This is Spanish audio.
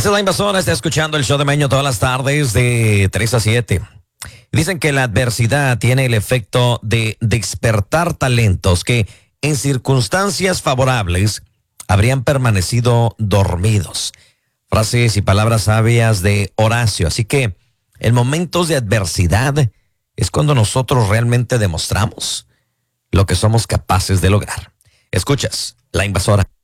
Esa es la invasora, está escuchando el show de Maño todas las tardes de 3 a 7. Dicen que la adversidad tiene el efecto de despertar talentos que en circunstancias favorables habrían permanecido dormidos. Frases y palabras sabias de Horacio. Así que en momentos de adversidad es cuando nosotros realmente demostramos lo que somos capaces de lograr. Escuchas, La Invasora.